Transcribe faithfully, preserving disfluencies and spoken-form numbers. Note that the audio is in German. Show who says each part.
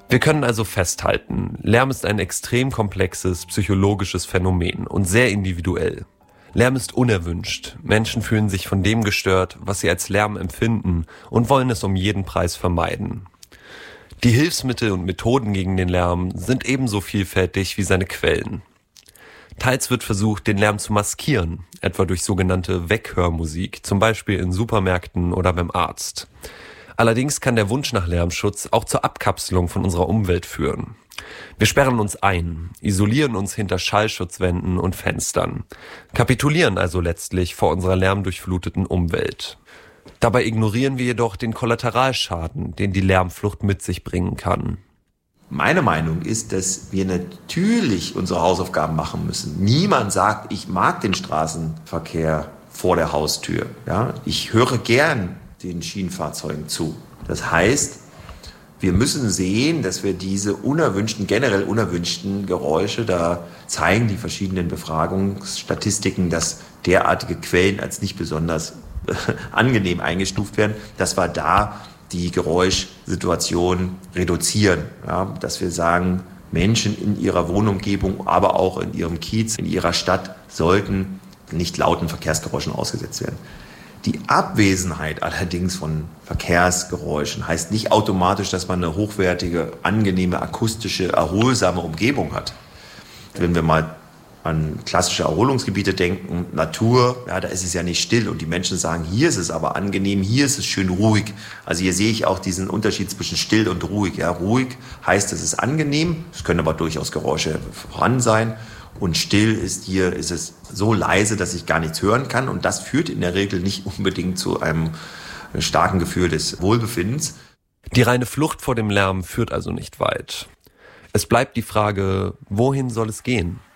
Speaker 1: Wir können also festhalten, Lärm ist ein extrem komplexes psychologisches Phänomen und sehr individuell. Lärm ist unerwünscht. Menschen fühlen sich von dem gestört, was sie als Lärm empfinden und wollen es um jeden Preis vermeiden. Die Hilfsmittel und Methoden gegen den Lärm sind ebenso vielfältig wie seine Quellen. Teils wird versucht, den Lärm zu maskieren, etwa durch sogenannte Weghörmusik, zum Beispiel in Supermärkten oder beim Arzt. Allerdings kann der Wunsch nach Lärmschutz auch zur Abkapselung von unserer Umwelt führen. Wir sperren uns ein, isolieren uns hinter Schallschutzwänden und Fenstern, kapitulieren also letztlich vor unserer lärmdurchfluteten Umwelt. Dabei ignorieren wir jedoch den Kollateralschaden, den die Lärmflucht mit sich bringen kann.
Speaker 2: Meine Meinung ist, dass wir natürlich unsere Hausaufgaben machen müssen. Niemand sagt, ich mag den Straßenverkehr vor der Haustür. Ja, ich höre gern den Schienenfahrzeugen zu. Das heißt, wir müssen sehen, dass wir diese unerwünschten, generell unerwünschten Geräusche, da zeigen die verschiedenen Befragungsstatistiken, dass derartige Quellen als nicht besonders angenehm eingestuft werden, dass wir da die Geräuschsituation reduzieren. Ja, dass wir sagen, Menschen in ihrer Wohnumgebung, aber auch in ihrem Kiez, in ihrer Stadt sollten nicht lauten Verkehrsgeräuschen ausgesetzt werden. Die Abwesenheit allerdings von Verkehrsgeräuschen heißt nicht automatisch, dass man eine hochwertige, angenehme, akustische, erholsame Umgebung hat. Wenn wir mal an klassische Erholungsgebiete denken, Natur, ja, da ist es ja nicht still und die Menschen sagen, hier ist es aber angenehm, hier ist es schön ruhig. Also hier sehe ich auch diesen Unterschied zwischen still und ruhig. Ja, ruhig heißt, es ist angenehm, es können aber durchaus Geräusche vorhanden sein. Und still ist hier, ist es so leise, dass ich gar nichts hören kann. Und das führt in der Regel nicht unbedingt zu einem starken Gefühl des Wohlbefindens.
Speaker 1: Die reine Flucht vor dem Lärm führt also nicht weit. Es bleibt die Frage, wohin soll es gehen?